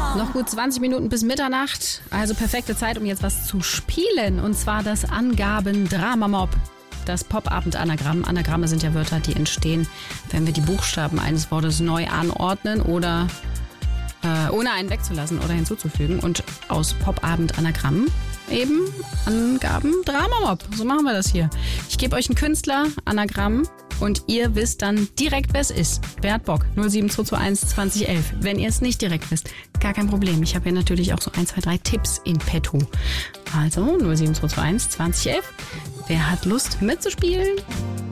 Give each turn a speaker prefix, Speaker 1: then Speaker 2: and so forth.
Speaker 1: Noch gut 20 Minuten bis Mitternacht, also perfekte Zeit, um jetzt was zu spielen. Und zwar das Angaben-Drama-Mob. Das Pop-Abend-Anagramm. Anagramme sind ja Wörter, die entstehen, wenn wir die Buchstaben eines Wortes neu anordnen oder ohne einen wegzulassen oder hinzuzufügen. Und aus Pop-Abend-Anagrammen eben Angaben-Drama-Mob. So machen wir das hier. Ich gebe euch einen Künstler, Anagramm, und ihr wisst dann direkt, wer es ist. Wer hat Bock? 07221 2011. Wenn ihr es nicht direkt wisst, gar kein Problem. Ich habe hier natürlich auch so 1, 2, 3 Tipps in petto. Also 07221 2011. Wer hat Lust mitzuspielen?